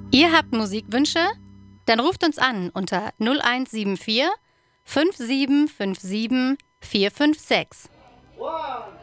Ihr habt Musikwünsche? Dann ruft uns an unter 0174 5757 456. 1,